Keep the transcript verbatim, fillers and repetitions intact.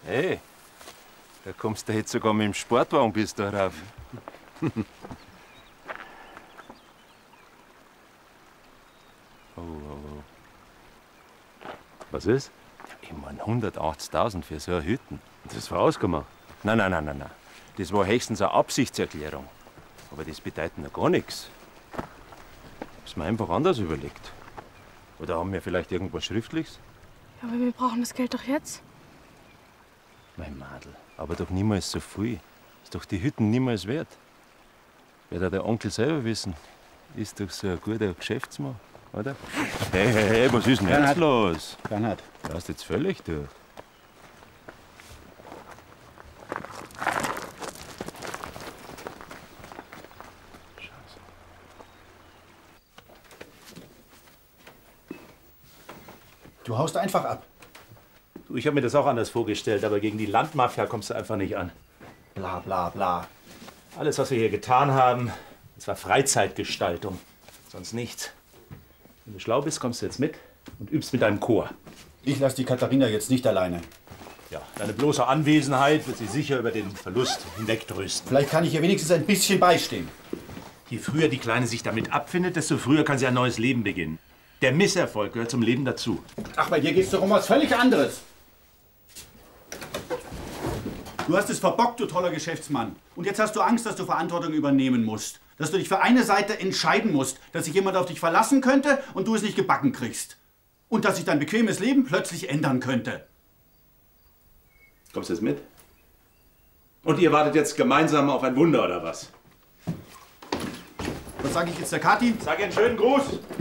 Hey, da kommst du jetzt sogar mit dem Sportwagen bis da rauf. oh, oh, oh. Was ist? Ich mein hundertachtzigtausend für so eine Hütten. Das war ausgemacht. Nein, nein, nein, nein, nein. Das war höchstens eine Absichtserklärung. Aber das bedeutet noch gar nichts. Hab's mir einfach anders überlegt. Oder haben wir vielleicht irgendwas Schriftliches? Ja, aber wir brauchen das Geld doch jetzt. Mein Madel, aber doch niemals so viel. Ist doch die Hütten niemals wert. Wird auch der Onkel selber wissen. Ist doch so ein guter Geschäftsmann, oder? Hey, hey, hey, was ist denn jetzt los? Bernhard. Du hast jetzt völlig durch. Du haust einfach ab. Du, ich habe mir das auch anders vorgestellt, aber gegen die Landmafia kommst du einfach nicht an. Bla bla bla. Alles, was wir hier getan haben, das war Freizeitgestaltung. Sonst nichts. Wenn du schlau bist, kommst du jetzt mit und übst mit deinem Chor. Ich lasse die Katharina jetzt nicht alleine. Ja, deine bloße Anwesenheit wird sie sicher über den Verlust hinwegtrösten. Vielleicht kann ich ihr wenigstens ein bisschen beistehen. Je früher die Kleine sich damit abfindet, desto früher kann sie ein neues Leben beginnen. Der Misserfolg gehört zum Leben dazu. Ach, bei dir geht's doch um was völlig anderes. Du hast es verbockt, du toller Geschäftsmann. Und jetzt hast du Angst, dass du Verantwortung übernehmen musst. Dass du dich für eine Seite entscheiden musst. Dass sich jemand auf dich verlassen könnte und du es nicht gebacken kriegst. Und dass sich dein bequemes Leben plötzlich ändern könnte. Kommst du jetzt mit? Und ihr wartet jetzt gemeinsam auf ein Wunder, oder was? Was sage ich jetzt der Kathi? Sag ihr einen schönen Gruß.